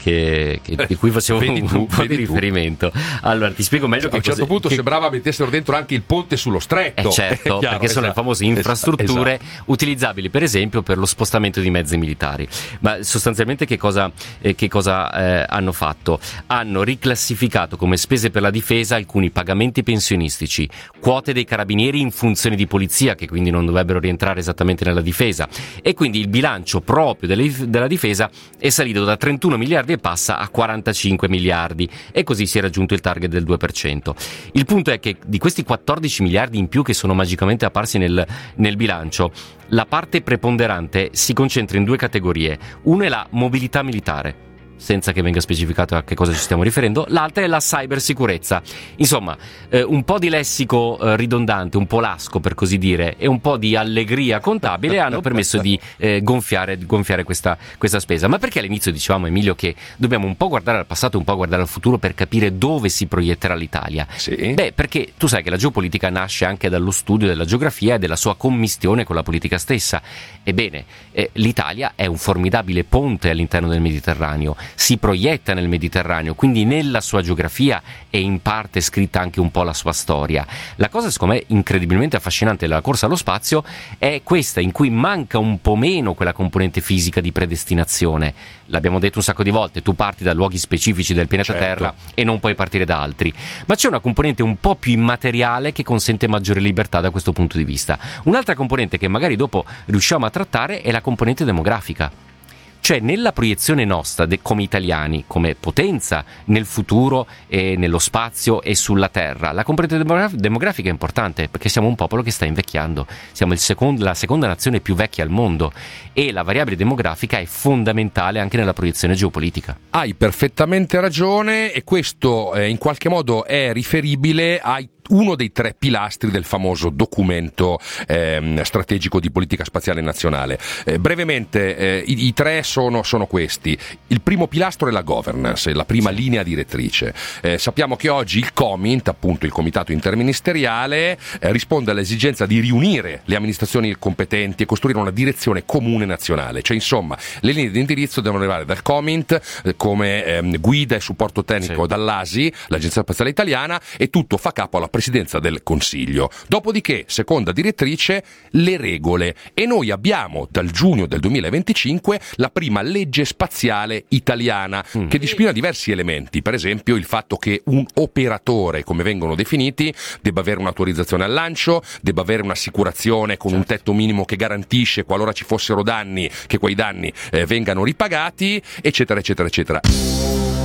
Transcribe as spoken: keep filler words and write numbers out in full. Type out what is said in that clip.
che, che di cui facevo un, tu, un po' di riferimento. Allora ti spiego meglio. Cioè, che a un certo cos'è, punto che... sembrava mettessero dentro anche il ponte sullo stretto. Eh certo, chiaro, perché esatto, sono le famose infrastrutture esatto. utilizzabili per esempio per lo spostamento di mezzi militari. Ma sostanzialmente che cosa, eh, che cosa eh, hanno fatto? Hanno riclassificato come spese per la difesa alcuni pagamenti pensionistici, quote dei carabinieri in funzioni di polizia, che quindi non dovrebbero rientrare esattamente nella difesa, e quindi il bilancio proprio delle, della difesa è salito da trentuno miliardi e passa a quarantacinque miliardi, e così si è raggiunto il target del due per cento. Il punto è che di questi quattordici miliardi in più che sono magicamente apparsi nel, nel bilancio, la parte preponderante si concentra in due categorie. Una è la mobilità militare, senza che venga specificato a che cosa ci stiamo riferendo. L'altra è la cybersicurezza. Insomma, eh, un po' di lessico eh, ridondante, un po' lasco per così dire, e un po' di allegria contabile hanno permesso di eh, gonfiare, gonfiare questa, questa spesa. Ma perché all'inizio dicevamo, Emilio, che dobbiamo un po' guardare al passato e un po' guardare al futuro per capire dove si proietterà l'Italia? Sì. Beh, perché tu sai che la geopolitica nasce anche dallo studio della geografia e della sua commistione con la politica stessa. Ebbene, eh, l'Italia è un formidabile ponte all'interno del Mediterraneo, si proietta nel Mediterraneo, quindi nella sua geografia è in parte scritta anche un po' la sua storia. La cosa secondo me incredibilmente affascinante della corsa allo spazio è questa, in cui manca un po' meno quella componente fisica di predestinazione. L'abbiamo detto un sacco di volte, tu parti da luoghi specifici del pianeta certo. Terra e non puoi partire da altri, ma c'è una componente un po' più immateriale che consente maggiore libertà da questo punto di vista. Un'altra componente che magari dopo riusciamo a trattare è la componente demografica. Cioè nella proiezione nostra de, come italiani, come potenza nel futuro e nello spazio e sulla Terra, la componente demograf- demografica è importante perché siamo un popolo che sta invecchiando, siamo il secondo, la seconda nazione più vecchia al mondo, e la variabile demografica è fondamentale anche nella proiezione geopolitica. Hai perfettamente ragione, e questo eh, in qualche modo è riferibile ai uno dei tre pilastri del famoso documento eh, strategico di politica spaziale nazionale. Eh, brevemente, eh, i, i tre sono, sono questi. Il primo pilastro è la governance, la prima linea direttrice. Eh, sappiamo che oggi il COMINT, appunto il Comitato Interministeriale, eh, risponde all'esigenza di riunire le amministrazioni competenti e costruire una direzione comune nazionale. Cioè, insomma, le linee di indirizzo devono arrivare dal COMINT eh, come eh, guida e supporto tecnico, sì, dall'A S I, l'Agenzia Spaziale Italiana, e tutto fa capo alla Presidenza del Consiglio. Dopodiché, seconda direttrice, le regole, e noi abbiamo dal giugno del duemilaventicinque la prima legge spaziale italiana mm. che disciplina diversi elementi, per esempio il fatto che un operatore, come vengono definiti, debba avere un'autorizzazione al lancio, debba avere un'assicurazione con certo. un tetto minimo che garantisce, qualora ci fossero danni, che quei danni eh, vengano ripagati, eccetera eccetera eccetera.